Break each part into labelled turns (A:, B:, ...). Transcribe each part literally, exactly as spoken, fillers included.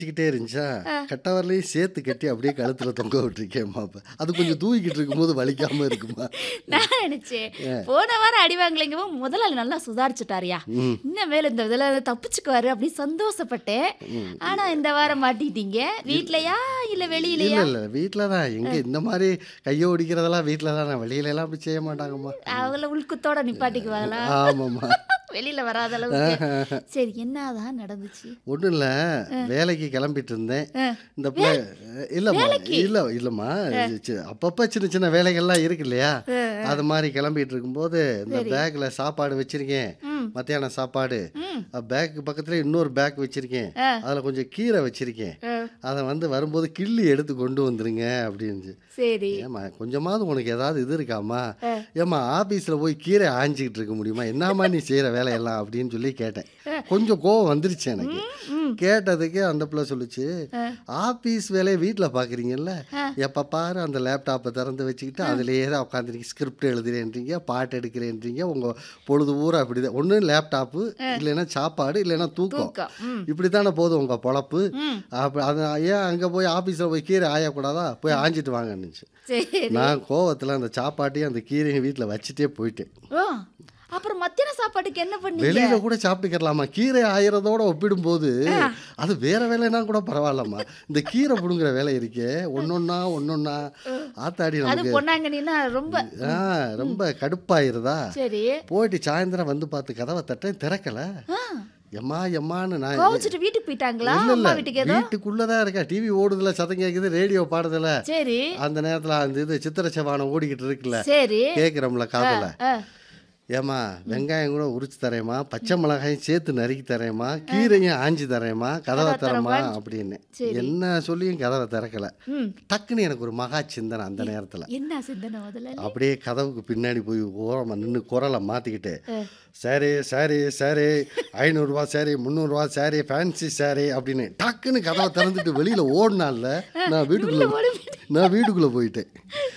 A: கட்டிக்கிட்டே இருந்துச்சா, கட்டவரலையும் சேர்த்து கட்டி அப்படியே கழுத்துல தொங்க விட்டுருக்கேம்மா. அப்ப அது கொஞ்சம் தூக்கிட்டு இருக்கும்போது வலிக்காம இருக்குமா?
B: நான் நினைச்சேன் போன வாரம் அடி வாங்கலைங்கவும் முதலாளி நல்லா சுதாரிச்சுட்டாரியா,
A: ம்
B: இன்னும் மேல இந்த இதுல தப்பிச்சுக்குவாரு அப்படின்னு சந்தோஷப்பட்டேன்.
A: ம்
B: ஆனா இந்த வாரம் மாட்டிட்டீங்க. வீட்லயா இல்ல
A: இல்ல
B: வெளியிலயா?
A: இல்ல வீட்டில தான். எங்க இந்த மாதிரி கையை ஒடிக்கிறதெல்லாம் வீட்டில தான். வெளியில எல்லாம் அப்படி செய்ய மாட்டாங்கம்மா.
B: அவங்கள உள்குத்தோட நிப்பாட்டிக்குவாங்களா?
A: ஆமாம்மா.
B: வெளியில வராத அளவுக்கு. சரி, என்னதான் நடந்துச்சு?
A: ஒன்றும் இல்லை, வேலைக்கு கிளம்பிட்டு இருந்தேன்.
B: ஆ.
A: இந்த பிள்ளை இல்லைம்மா,
B: வேலைக்கு?
A: இல்லை இல்லைம்மா, சி- அப்பப்போ சின்ன சின்ன வேலைகள்லாம் இருக்கு இல்லையா, அது மாதிரி கிளம்பிட்டு இருக்கும்போது இந்த
B: சரி.
A: பேக்கில் சாப்பாடு வச்சிருக்கேன்,
B: ம்
A: மத்தியானம் சாப்பாடு.
B: ம்
A: பேக்கு பக்கத்தில் இன்னொரு பேக் வச்சிருக்கேன்,
B: ஆ.
A: அதில் கொஞ்சம் கீரை வச்சிருக்கேன்.
B: ஆ.
A: அதை வந்து வரும்போது கிள்ளி எடுத்து கொண்டு வந்துருங்க அப்படின்னு.
B: சரி.
A: ஏம்மா கொஞ்சமாவது உனக்கு ஏதாவது இது இருக்காம்மா?
B: ஆ.
A: ஏம்மா ஆஃபீஸில் போய் கீரை ஆஞ்சிக்கிட்டு இருக்க முடியுமா? என்னம்மா நீ செய்கிற வேலையெல்லாம் அப்படின்னு சொல்லி கேட்டேன். கொஞ்சம் கோவம் வந்துருச்சு எனக்கு.
B: ம்
A: கேட்டதுக்கு அந்த பிள்ளை சொல்லுச்சு,
B: ஆ.
A: ஆஃபீஸ் வேலையை வீட்டில் பார்க்குறீங்கல்ல,
B: ஆ.
A: எப்போ பாரு அந்த லேப்டாப்பை திறந்து வச்சுக்கிட்டு அதிலேயே தான் உட்காந்துருக்கீங்க, ஸ்கிரிப்ட் எழுதுறேன்றீங்க, பாட்டு எடுக்கிறேன்றீங்க, உங்கள் பொழுது ஊரா அப்படி தான். ஒன்று லேப்டாப்பு, இல்லைன்னா சாப்பாடு, இல்லைன்னா தூக்கம்.
B: தூக்கம். ம்
A: இப்படி தானே போதும் உங்கள் பொழப்பு.
B: ம்
A: அப்போ அது ஏன் அங்கே போய் ஆஃபீஸில் போய் கீரை ஆயக்கூடாதா? போய் ஆஞ்சிட்டு வாங்கன்னுச்சு.
B: சரி.
A: நான் கோவத்தில் அந்த சாப்பாட்டையும் அந்த கீரையும் வீட்டில் வச்சுட்டே போயிட்டேன்.
B: ஓ, அப்புறம் மத்தியான சாப்பாட்டுக்கு என்ன பண்ணீங்க?
A: வெளியில கூட சாப்பிட்டுக்கலாமா? கீரை ஆயிரதோட ஒப்பிடும்போது அது வேற வேலைன்னா கூட பரவாயில்லம்மா. இந்த கீரை புடுங்குற வேலை இருக்கே, ஒன்னொன்னா ஒன்னொன்னா ஆத்தாடி
B: அது
A: நமக்கு
B: பொன்னாங்கண்ணின்னா ரொம்ப.
A: ஆ ரொம்ப கடுப்பாயிருதா.
B: சரி.
A: போயிட்டு சாயந்தரம் வந்து பார்த்து கதவை தட்டேன், திறக்கல.
B: ஆ,
A: எம்மா எம்மான்னு நான்
B: கோவிச்சுட்டு வீட்டுக்கு போயிட்டாங்களா?
A: இல்ல இல்ல
B: அம்மா வீட்டுக்கு ஏதோ?
A: வீட்டுக்குள்ளதான் இருக்கேன். டிவி ஓடுதுல, சத்தம் கேக்குது, ரேடியோ பாடுதுல.
B: சரி
A: அந்த நேரத்துல அந்த இது சித்திர செவானம் ஓடிக்கிட்டு இருக்குல்ல,
B: சரி.
A: கேக்குறோம்ல காதல.
B: ஆ,
A: ஏம்மா வெங்காயம் கூட உரிச்சு தரேம்மா, பச்சை மிளகாயும் சேர்த்து நறுக்கி தரேம்மா, கீரையும் ஆஞ்சி தரேம்மா, கதவை
B: கதவை
A: தரமா
B: திறம்மான்னு.
A: அப்படின்னு.
B: சரி.
A: என்ன சொல்லியும் கதவை திறக்கல.
B: ம்
A: டக்குன்னு எனக்கு ஒரு மகா சிந்தனை அந்த நேரத்துல.
B: என்ன சிந்தனை முதல்ல?
A: அப்படியே கதவுக்கு பின்னாடி போய் ஓரமா நின்று குரலை மாத்திக்கிட்டு, சரி சரி சரி, ஐநூறுரூவா சரி, முந்நூறுரூவா சரி, ஃபேன்சி சரி அப்படின்னு டக்குன்னு கதவை திறந்துட்டு வெளியில ஓடினால நான் வீட்டுக்குள்ள நான் வீட்டுக்குள்ள போயிட்டேன்.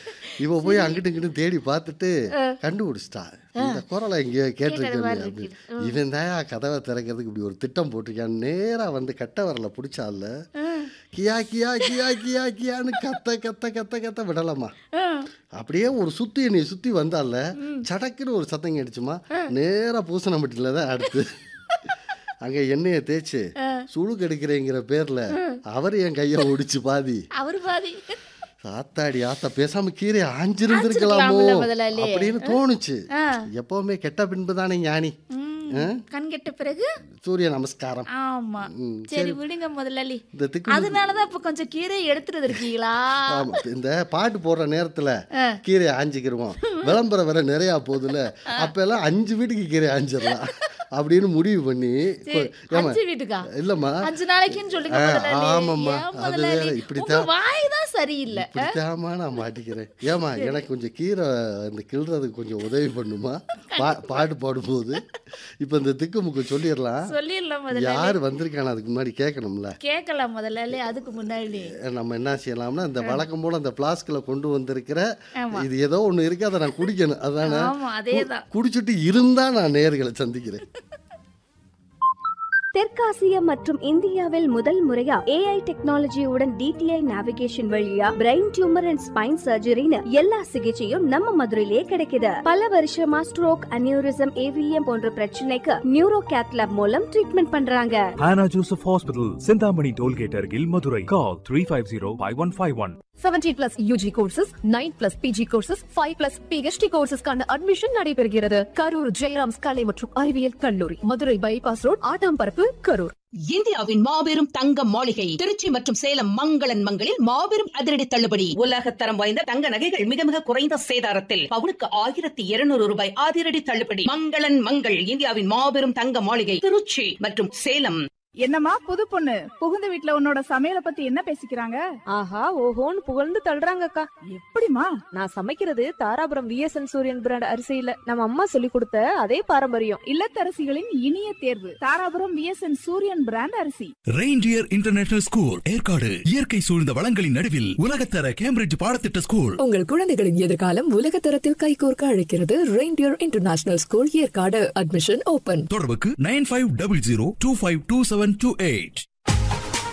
A: இவ போய் அங்கிட்டு இங்கிட்டு தேடி பார்த்துட்டு கண்டுபிடிச்சிட்டா, இந்த குரலை எங்கேயோ கேட்டிருக்கேன் அப்படின்னு. இவன் தான் கதவை திறக்கிறதுக்கு இப்படி ஒரு திட்டம் போட்டிருக்கான். நேரா வந்து கட்ட வரல பிடிச்சால, கியா கியா கியா கியா கியான்னு கத்த கத்த கத்த கத்த விடலாமா. அப்படியே ஒரு சுத்தி என்னை சுத்தி வந்தால, சடக்குன்னு ஒரு சத்தம் கேட்டுச்சுமா. நேரா பூசணம்பட்டியில தான் அடுத்து அங்க எண்ணெயை தேய்ச்சு சுழுக்கு எடுக்கிறேங்கிற பேர்ல அவர் என் கையை ஒடிச்சு பாதி.
B: அவரு பாதி.
A: ஆத்தாடி ஆத்தா, பேசாம கீரை ஆஞ்சிருந்திருக்கலாமோ
B: ஆஞ்சிருக்கலாம்ல முதலாளி.
A: அப்படின்னு தோணுச்சு.
B: ஆ.
A: எப்பவுமே கெட்ட பின்பு தானே ஞானி.
B: ம், கண் கெட்ட பிறகு.
A: சூரிய நமஸ்காரம்.
B: ஆமா.
A: ம்,
B: சரி விடுங்க முதலாளி.
A: இந்த திக்கு
B: அதனாலதான் இப்ப கொஞ்சம் கீரை எடுத்துட்டு இருக்கீங்களா?
A: ஆமா, இந்த பாட்டு போடுற நேரத்துல கீரை ஆஞ்சிக்கிருவோம். விளம்பரம் வேற நிறைய போகுதுல, அப்ப எல்லாம் அஞ்சு வீட்டுக்கு கீரை ஆஞ்சிடலாம் அப்படின்னு முடிவு பண்ணி.
B: சரி,
A: ஏமா
B: அஞ்சு வீட்டுக்கா?
A: இல்லம்மா,
B: அஞ்சு நாளைக்குன்னு சொல்லுங்க
A: ஆ,
B: முதலாளி.
A: ஆமாம்மா,
B: ஏன்
A: அது
B: முதலாளி?
A: வேற
B: உங்க
A: இப்படித்தான்.
B: வாய் தான் சரியில்லை.
A: இப்படித்தாம்மா நான் மாட்டிக்கிறேன். ஏமா எனக்கு கொஞ்சம் கீரை இந்த கிள்றதுக்கு கொஞ்சம் உதவி பண்ணுமா பா பாட்டு பாடும்போது. இப்போ இந்த திக்குமுக்கு சொல்லிடலாம்.
B: சொல்லிடலாம் முதலாளி.
A: யார் வந்திருக்கான அதுக்கு முன்னாடி கேட்கணும்ல.
B: கேட்கலாம் முதலாளி. அதுக்கு முன்னாடி
A: நம்ம என்ன செய்யலாம்னா, இந்த வழக்கம் போல அந்த பிளாஸ்கில் கொண்டு வந்திருக்கிற
B: ஆமா.
A: இது ஏதோ ஒன்று இருக்கு, அதை நான் குடிக்கணும். அதானே
B: ஆமா, அதேதான்.
A: குடிச்சிட்டு இருந்தா நான் நேர்களை சந்திக்கிறேன்.
C: தெற்காசியா மற்றும் இந்தியாவில் முதல் முறையா ஏஐ டெக்னாலஜியுடன் டிடிஐ நேவிகேஷன் வழியா பிரெயின் டியூமர் அண்ட் ஸ்பைன் சர்ஜரின்னு எல்லா சிகிச்சையும் நம்ம மதுரையிலே கிடைக்குது. பல வருஷமா ஸ்ட்ரோக், அனியூரிசம், ஏவிஎம் போன்ற பிரச்சனைக்கு நியூரோ கேத்லாப் மூலம் ட்ரீட்மெண்ட் பண்றாங்க.
D: Hannah Joseph Hospital, Sindhamani Tollgate Argil, Madurai. Call three five zero five one five one.
E: seventeen plus U G courses, nine plus P G courses, five plus PhD courses-க்கான admission நடைபெறுகிறது. கரூர் ஜெயராம்ஸ் கலை மற்றும் அறிவியல் கல்லூரி, Madurai bypass road, Attamparappu, Karur.
F: இந்தியாவின் மாபெரும் தங்க மாளிகை திருச்சி மற்றும் சேலம் மங்களன் மங்களில் மாபெரும் அதிரடி தள்ளுபடி. உலகத்தரம் வாய்ந்த தங்க நகைகள் மிக மிக குறைந்த சேதாரத்தில் பவுனுக்கு ஆயிரத்தி இருநூறு ரூபாய் அதிரடி தள்ளுபடி. மங்களன் மங்கள், இந்தியாவின் மாபெரும் தங்க மாளிகை, திருச்சி மற்றும் சேலம்.
G: என்னம்மா புது பொண்ணு, புகுந்த வீட்ல உன்னோட சமையல பத்தி என்ன பேசிக்கிறாங்க?
H: ஆஹா ஓஹோன்னு புகழ்ந்து தள்ளுறாங்கக்கா.
G: எப்படிமா?
H: நான் சமைக்கிறது தாராபுரம் விஎஸ்என் சூரியன் பிராண்ட் அரிசியில நம்ம அம்மா சொல்லி கொடுத்த அதே பாரம்பரியம்.
G: இல்லத்தரசிகளின் இனிய தேர்வு தாராபுரம் விஎஸ்என் சூரியன் பிராண்ட் அரிசி.
I: Reindeer international school, Yercaud. இயற்கை சூழ்ந்த வளங்களின் நடுவில் உலகத்தர கேம்பிரிட்ஜ் பாடத்திட்ட ஸ்கூல்.
E: உங்கள் குழந்தைகளின் எதிர்காலம் உலகத்தரத்தில் கைகோர்க்க அழைக்கிறது reindeer international school, Yercaud. Admission open.
I: தொடர்புக்கு nine five double zero two five two seven two eight.